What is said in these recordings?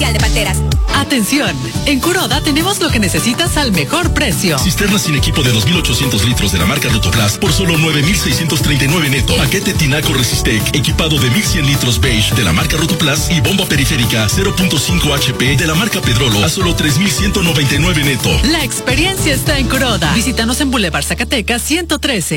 Comercial de Panteras. Atención, en Kuroda tenemos lo que necesitas al mejor precio. Cisterna sin equipo de 2.800 litros de la marca Rotoplas por solo 9.639 neto. Paquete Tinaco Resistec equipado de 1.100 litros beige de la marca Rotoplas y bomba periférica 0.5 HP de la marca Pedrolo a solo 3.199 neto. La experiencia está en Kuroda. Visítanos en Boulevard Zacatecas 113.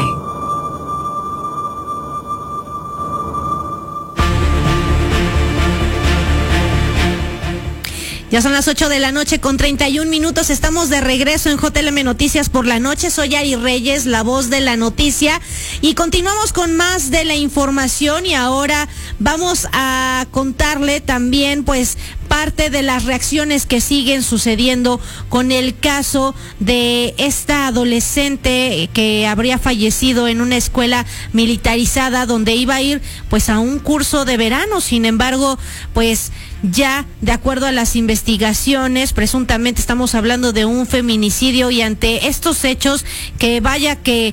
Ya son las 8 de la noche con 31 minutos. Estamos de regreso en JLM Noticias por la noche. Soy Ari Reyes, la voz de la noticia. Y continuamos con más de la información. Y ahora vamos a contarle también, pues, parte de las reacciones que siguen sucediendo con el caso de esta adolescente que habría fallecido en una escuela militarizada donde iba a ir, pues, a un curso de verano. Sin embargo, pues, ya de acuerdo a las investigaciones, presuntamente estamos hablando de un feminicidio, y ante estos hechos que vaya que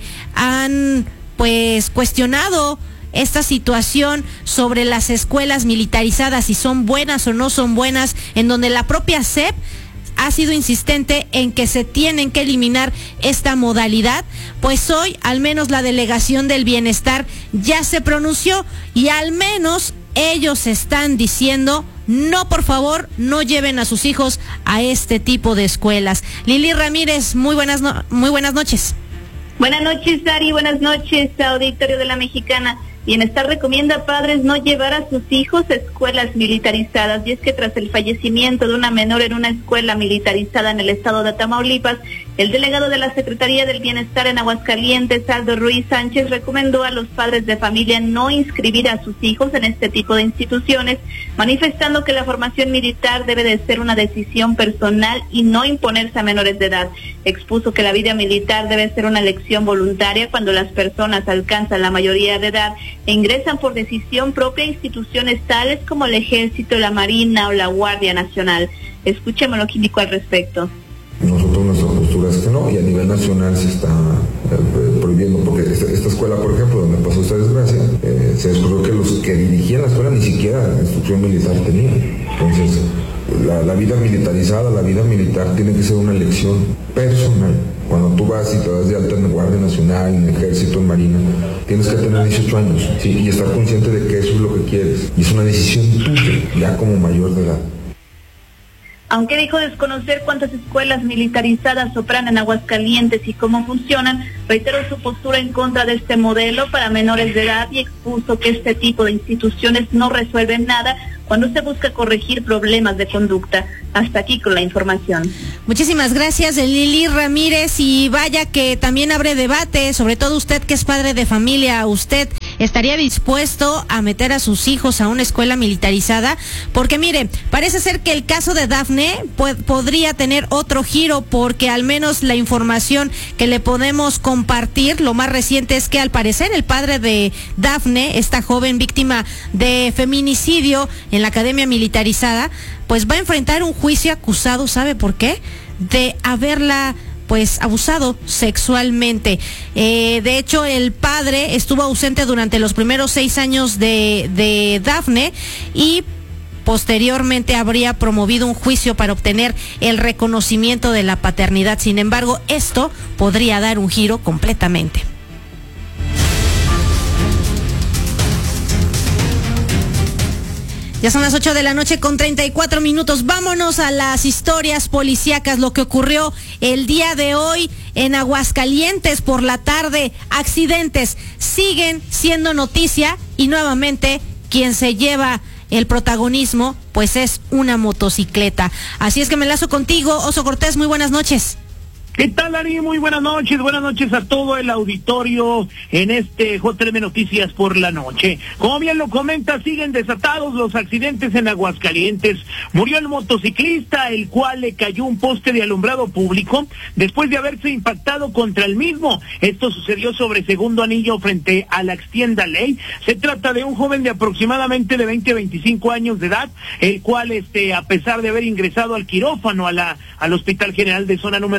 han pues cuestionado esta situación sobre las escuelas militarizadas, si son buenas o no son buenas, en donde la propia SEP ha sido insistente en que se tienen que eliminar esta modalidad, pues hoy al menos la Delegación del Bienestar ya se pronunció y al menos ellos están diciendo: no, por favor, no lleven a sus hijos a este tipo de escuelas. Lili Ramírez, muy buenas noches. Buenas noches, Ari, buenas noches, auditorio de La Mexicana. Bienestar recomienda a padres no llevar a sus hijos a escuelas militarizadas, y es que tras el fallecimiento de una menor en una escuela militarizada en el estado de Tamaulipas, el delegado de la Secretaría del Bienestar en Aguascalientes, Aldo Ruiz Sánchez, recomendó a los padres de familia no inscribir a sus hijos en este tipo de instituciones, manifestando que la formación militar debe de ser una decisión personal y no imponerse a menores de edad. Expuso que la vida militar debe ser una elección voluntaria cuando las personas alcanzan la mayoría de edad e ingresan por decisión propia a instituciones tales como el Ejército, la Marina o la Guardia Nacional. Escuchemos lo que indicó al respecto. Nosotros nuestra postura es que no, y a nivel nacional se está prohibiendo, porque esta escuela, por ejemplo, donde pasó esta desgracia, se descubrió que los que dirigían la escuela ni siquiera instrucción militar tenían. Entonces, la vida militarizada, la vida militar tiene que ser una elección personal. Cuando tú vas y te das de alta en la Guardia Nacional, en el Ejército, en Marina, tienes que tener 18 años, ¿sí? Y estar consciente de que eso es lo que quieres. Y es una decisión tuya, ya como mayor de edad. Aunque dijo desconocer cuántas escuelas militarizadas operan en Aguascalientes y cómo funcionan, reiteró su postura en contra de este modelo para menores de edad y expuso que este tipo de instituciones no resuelven nada cuando se busca corregir problemas de conducta. Hasta aquí con la información. Muchísimas gracias, Lili Ramírez, y vaya que también abre debate, sobre todo usted que es padre de familia. ¿Usted estaría dispuesto a meter a sus hijos a una escuela militarizada? Porque mire, parece ser que el caso de Dafne podría tener otro giro, porque al menos la información que le podemos compartir, lo más reciente, es que al parecer el padre de Dafne, esta joven víctima de feminicidio en la academia militarizada, pues va a enfrentar un juicio acusado, ¿sabe por qué? De haberla pues abusado sexualmente. De hecho, el padre estuvo ausente durante los primeros 6 años de Dafne y posteriormente habría promovido un juicio para obtener el reconocimiento de la paternidad. Sin embargo, esto podría dar un giro completamente. Ya son las 8 de la noche con 34 minutos. Vámonos a las historias policíacas. Lo que ocurrió el día de hoy en Aguascalientes por la tarde. Accidentes siguen siendo noticia y nuevamente quien se lleva el protagonismo pues es una motocicleta. Así es que me enlazo contigo, Oso Cortés. Muy buenas noches. ¿Qué tal, Ari? Muy buenas noches a todo el auditorio en este JLM Noticias por la noche. Como bien lo comenta, siguen desatados los accidentes en Aguascalientes. Murió el motociclista, el cual le cayó un poste de alumbrado público después de haberse impactado contra el mismo. Esto sucedió sobre Segundo Anillo frente a la extienda Ley. Se trata de un joven de aproximadamente de 20 a 25 años de edad, el cual, a pesar de haber ingresado al quirófano al Hospital General de Zona número 2 del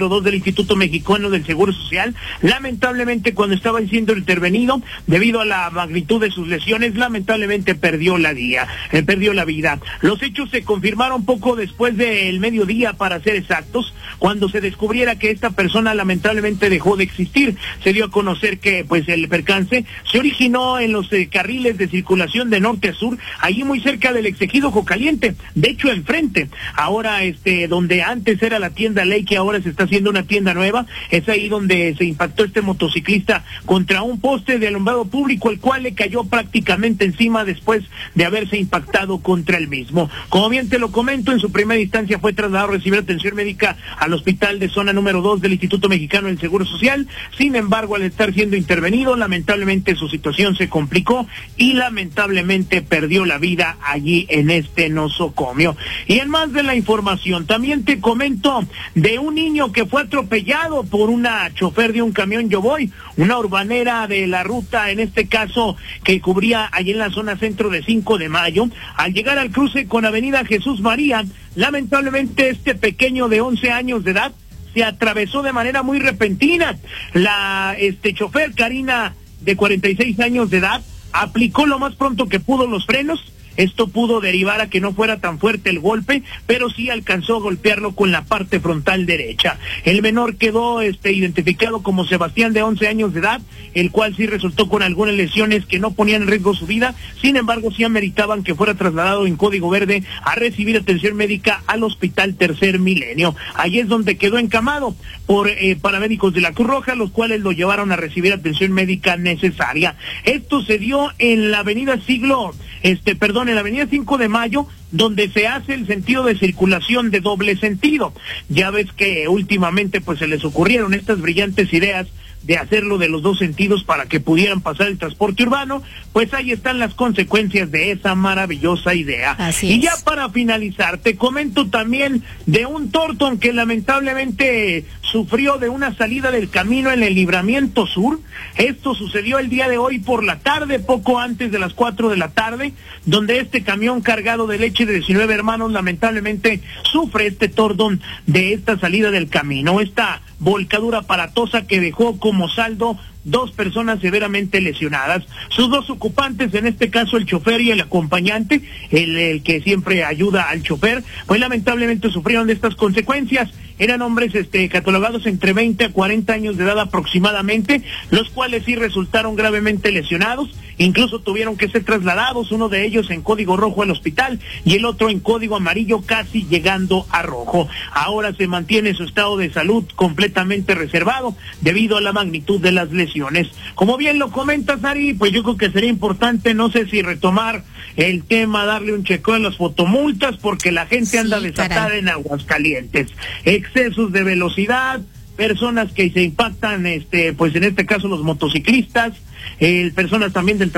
Instituto Mexicano del Seguro Social. Lamentablemente, cuando estaba siendo intervenido, debido a la magnitud de sus lesiones, lamentablemente perdió la vida. Los hechos se confirmaron poco después del mediodía, para ser exactos, cuando se descubriera que esta persona lamentablemente dejó de existir. Se dio a conocer que pues el percance se originó en los carriles de circulación de norte a sur, allí muy cerca del exegido Jocaliente, de hecho enfrente. Ahora donde antes era la tienda Ley, que ahora se está haciendo una tienda nueva, es ahí donde se impactó este motociclista contra un poste de alumbrado público, el cual le cayó prácticamente encima después de haberse impactado contra el mismo. Como bien te lo comento, en su primera instancia fue trasladado a recibir atención médica al hospital de zona número 2 del Instituto Mexicano del Seguro Social. Sin embargo, al estar siendo intervenido, lamentablemente su situación se complicó y lamentablemente perdió la vida allí en este nosocomio. Y en más de la información, también te comento de un niño que fue atropellado por una chofer de un camión Yo Voy, una urbanera de la ruta, en este caso, que cubría allí en la zona centro de 5 de Mayo. Al llegar al cruce con Avenida Jesús María, lamentablemente este pequeño de 11 años de edad se atravesó de manera muy repentina. La chofer, Karina, de 46 años de edad, aplicó lo más pronto que pudo los frenos. Esto pudo derivar a que no fuera tan fuerte el golpe, pero sí alcanzó a golpearlo con la parte frontal derecha. El menor quedó identificado como Sebastián, de 11 años de edad, el cual sí resultó con algunas lesiones que no ponían en riesgo su vida. Sin embargo, sí ameritaban que fuera trasladado en código verde a recibir atención médica al Hospital Tercer Milenio. Allí es donde quedó encamado por paramédicos de la Cruz Roja, los cuales lo llevaron a recibir atención médica necesaria. Esto se dio en la avenida en la avenida 5 de Mayo, donde se hace el sentido de circulación de doble sentido. Ya ves que últimamente pues se les ocurrieron estas brillantes ideas de hacerlo de los dos sentidos para que pudieran pasar el transporte urbano. Pues ahí están las consecuencias de esa maravillosa idea. Así y es. ya para finalizar, te comento también de un Torton que lamentablemente sufrió de una salida del camino en el Libramiento Sur. Esto sucedió el día de hoy por la tarde, poco antes de las 4 de la tarde, donde este camión cargado de leche de 19 hermanos lamentablemente sufre este Torton de esta salida del camino, esta volcadura aparatosa que dejó como saldo 2 personas severamente lesionadas. Sus 2 ocupantes, en este caso el chofer y el acompañante, el que siempre ayuda al chofer, pues lamentablemente sufrieron de estas consecuencias. Eran hombres catalogados entre 20 a 40 años de edad aproximadamente, los cuales sí resultaron gravemente lesionados. Incluso tuvieron que ser trasladados, uno de ellos en código rojo al hospital y el otro en código amarillo, casi llegando a rojo. Ahora se mantiene su estado de salud completamente reservado debido a la magnitud de las lesiones. Como bien lo comentas, Ari, pues yo creo que sería importante, no sé si retomar el tema, darle un chequeo en las fotomultas, porque la gente anda desatada en Aguascalientes. Excesos de velocidad, personas que se impactan, pues en este caso los motociclistas, personas también del